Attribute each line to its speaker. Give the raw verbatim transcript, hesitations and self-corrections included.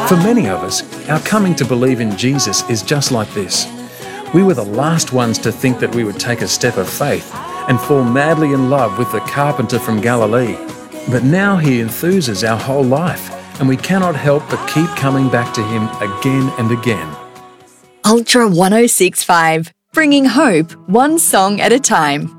Speaker 1: For many of us, our coming to believe in Jesus is just like this. We were the last ones to think that we would take a step of faith and fall madly in love with the carpenter from Galilee. But now he enthuses our whole life, and we cannot help but keep coming back to him again and again.
Speaker 2: Ultra one oh six point five, bringing hope one song at a time.